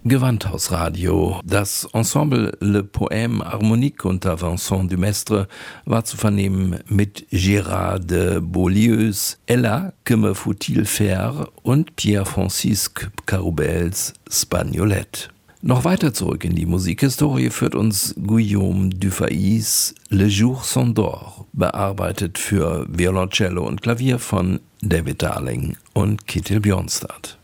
Gewandhausradio. Das Ensemble Le Poème Harmonique unter Vincent Dumestre war zu vernehmen mit Gérard de Beaulieu's Ella que me faut-il faire und Pierre-Francisque Caroubels Spagnolette. Noch weiter zurück in die Musikhistorie führt uns Guillaume Dufay's Le Jour s'endort, bearbeitet für Violoncello und Klavier von David Darling und Ketil Bjornstad.